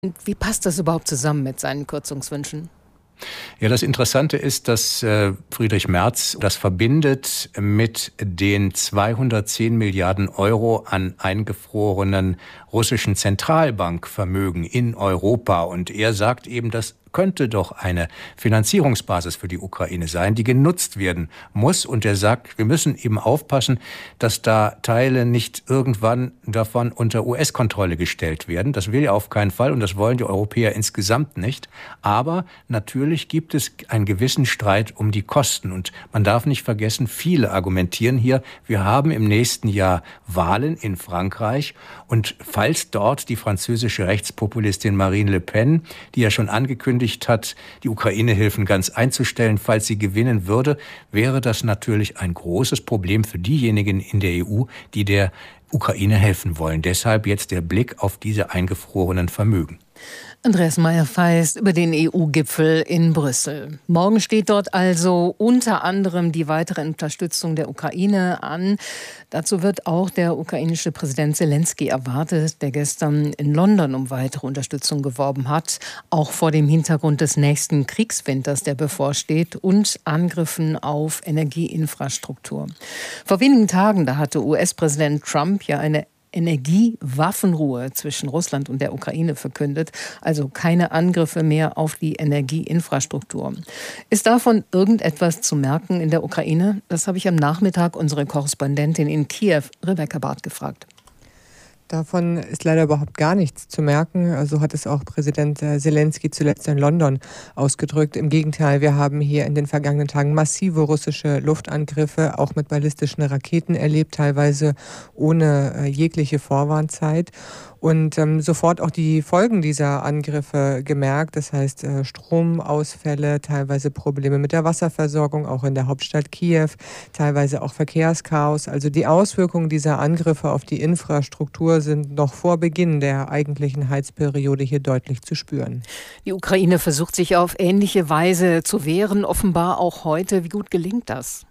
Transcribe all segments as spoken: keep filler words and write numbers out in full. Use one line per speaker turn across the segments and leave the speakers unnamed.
Wie passt das überhaupt zusammen mit seinen Kürzungswünschen?
Ja, das Interessante ist, dass äh, Friedrich Merz das verbindet mit den zweihundertzehn Milliarden Euro an eingefrorenen russischen Zentralbankvermögen in Europa. Und er sagt eben, das könnte doch eine Finanzierungsbasis für die Ukraine sein, die genutzt werden muss. Und er sagt, wir müssen eben aufpassen, dass da Teile nicht irgendwann davon unter U S-Kontrolle gestellt werden. Das will er auf keinen Fall und das wollen die Europäer insgesamt nicht. Aber natürlich gibt es einen gewissen Streit um die Kosten. Und man darf nicht vergessen, viele argumentieren hier, wir haben im nächsten Jahr Wahlen in Frankreich. Und falls dort die französische Rechtspopulistin Marine Le Pen, die ja schon angekündigt hat, die Ukraine-Hilfen ganz einzustellen, falls sie gewinnen würde, wäre das natürlich ein großes Problem für diejenigen in der E U, die der Ukraine helfen wollen. Deshalb jetzt der Blick auf diese eingefrorenen Vermögen.
Andreas Meyer-Feist über den E U-Gipfel in Brüssel. Morgen steht dort also unter anderem die weitere Unterstützung der Ukraine an. Dazu wird auch der ukrainische Präsident Selenskyj erwartet, der gestern in London um weitere Unterstützung geworben hat, auch vor dem Hintergrund des nächsten Kriegswinters, der bevorsteht, und Angriffen auf Energieinfrastruktur. Vor wenigen Tagen, da hatte U S-Präsident Trump ja eine Energiewaffenruhe zwischen Russland und der Ukraine verkündet, also keine Angriffe mehr auf die Energieinfrastruktur. Ist davon irgendetwas zu merken in der Ukraine? Das habe ich am Nachmittag unsere Korrespondentin in Kiew, Rebecca Barth, gefragt.
Davon ist leider überhaupt gar nichts zu merken. So hat es auch Präsident Selenskyj zuletzt in London ausgedrückt. Im Gegenteil, wir haben hier in den vergangenen Tagen massive russische Luftangriffe, auch mit ballistischen Raketen erlebt, teilweise ohne äh, jegliche Vorwarnzeit. Und ähm, sofort auch die Folgen dieser Angriffe gemerkt. Das heißt äh, Stromausfälle, teilweise Probleme mit der Wasserversorgung, auch in der Hauptstadt Kiew, teilweise auch Verkehrschaos. Also die Auswirkungen dieser Angriffe auf die Infrastruktur sind noch vor Beginn der eigentlichen Heizperiode hier deutlich zu spüren.
Die Ukraine versucht sich auf ähnliche Weise zu wehren, offenbar auch heute. Wie gut gelingt das?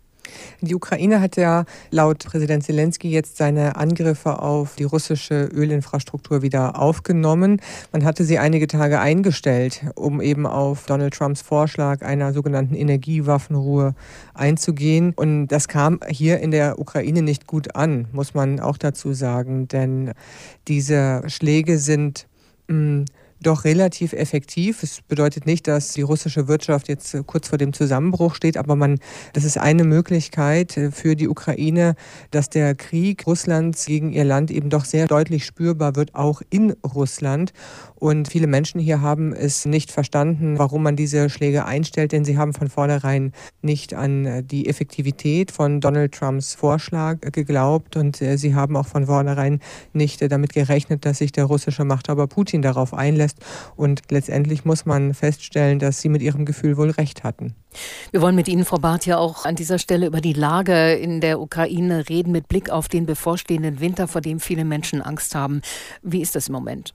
Die Ukraine hat ja laut Präsident Selenskyj jetzt seine Angriffe auf die russische Ölinfrastruktur wieder aufgenommen. Man hatte sie einige Tage eingestellt, um eben auf Donald Trumps Vorschlag einer sogenannten Energiewaffenruhe einzugehen. Und das kam hier in der Ukraine nicht gut an, muss man auch dazu sagen. Denn diese Schläge sind mh, doch relativ effektiv. Es bedeutet nicht, dass die russische Wirtschaft jetzt kurz vor dem Zusammenbruch steht, aber man, das ist eine Möglichkeit für die Ukraine, dass der Krieg Russlands gegen ihr Land eben doch sehr deutlich spürbar wird, auch in Russland. Und viele Menschen hier haben es nicht verstanden, warum man diese Schläge einstellt, denn sie haben von vornherein nicht an die Effektivität von Donald Trumps Vorschlag geglaubt und sie haben auch von vornherein nicht damit gerechnet, dass sich der russische Machthaber Putin darauf einlässt. Und letztendlich muss man feststellen, dass sie mit ihrem Gefühl wohl recht hatten.
Wir wollen mit Ihnen, Frau Barth, ja auch an dieser Stelle über die Lage in der Ukraine reden, mit Blick auf den bevorstehenden Winter, vor dem viele Menschen Angst haben. Wie ist das im Moment?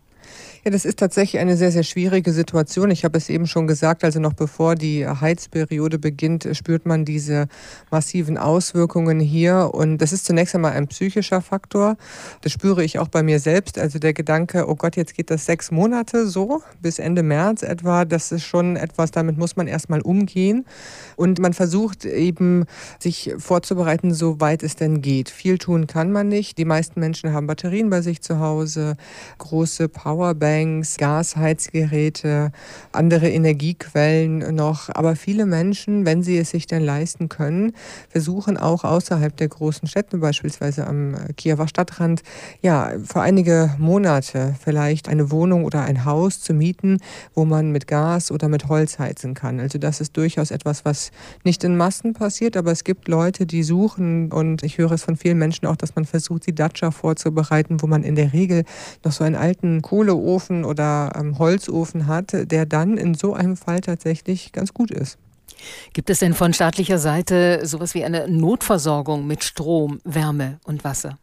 Ja, das ist tatsächlich eine sehr, sehr schwierige Situation. Ich habe es eben schon gesagt, also noch bevor die Heizperiode beginnt, spürt man diese massiven Auswirkungen hier. Und das ist zunächst einmal ein psychischer Faktor. Das spüre ich auch bei mir selbst. Also der Gedanke, oh Gott, jetzt geht das sechs Monate so, bis Ende März etwa. Das ist schon etwas, damit muss man erstmal umgehen. Und man versucht eben, sich vorzubereiten, soweit es denn geht. Viel tun kann man nicht. Die meisten Menschen haben Batterien bei sich zu Hause, große Powerbanks, Gasheizgeräte, andere Energiequellen noch. Aber viele Menschen, wenn sie es sich dann leisten können, versuchen auch außerhalb der großen Städte, beispielsweise am Kiewer Stadtrand, ja, für einige Monate vielleicht eine Wohnung oder ein Haus zu mieten, wo man mit Gas oder mit Holz heizen kann. Also das ist durchaus etwas, was nicht in Massen passiert, aber es gibt Leute, die suchen, und ich höre es von vielen Menschen auch, dass man versucht, die Datscha vorzubereiten, wo man in der Regel noch so einen alten Kohleofen oder ähm, Holzofen hat, der dann in so einem Fall tatsächlich ganz gut ist.
Gibt es denn von staatlicher Seite sowas wie eine Notversorgung mit Strom, Wärme und Wasser?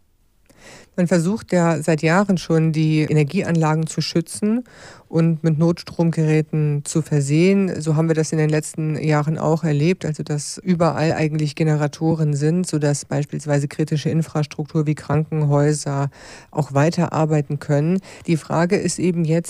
Man versucht ja seit Jahren schon, die Energieanlagen zu schützen und mit Notstromgeräten zu versehen. So haben wir das in den letzten Jahren auch erlebt, also dass überall eigentlich Generatoren sind, sodass beispielsweise kritische Infrastruktur wie Krankenhäuser auch weiterarbeiten können. Die Frage ist eben jetzt,